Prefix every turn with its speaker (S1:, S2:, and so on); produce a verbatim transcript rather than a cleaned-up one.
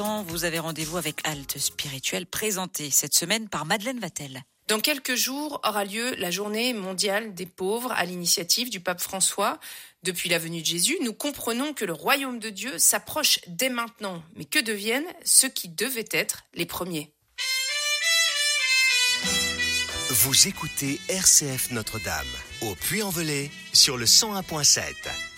S1: Vous avez rendez-vous avec Halte Spirituelle, présentée cette semaine par Madeleine Vatel.
S2: Dans quelques jours aura lieu la journée mondiale des pauvres à l'initiative du pape François. Depuis la venue de Jésus, nous comprenons que le royaume de Dieu s'approche dès maintenant. Mais que deviennent ceux qui devaient être les premiers ?
S3: Vous écoutez R C F Notre-Dame, au Puy-en-Velay, sur le cent un virgule sept.